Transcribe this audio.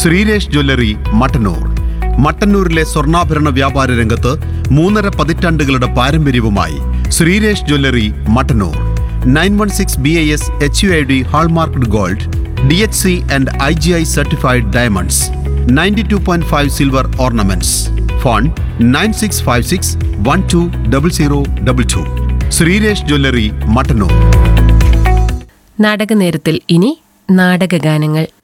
Sreeresh jewellery, Mattannur. മട്ടന്നൂരിലെ സ്വർണ്ണാഭരണ വ്യാപാര രംഗത്ത് 3.5 പതിറ്റാണ്ടുകളുടെ പാരമ്പര്യവുമായി Sreeresh jewellery, Mattannur. 916 BIS HUID hallmarked gold, DHC and IGI certified diamonds, 92.5 silver ornaments. Phone 9656120022. Sreeresh jewellery, Mattannur. നാടകനേരത്തിൽ ഇനി നാടകഗാനങ്ങൾ.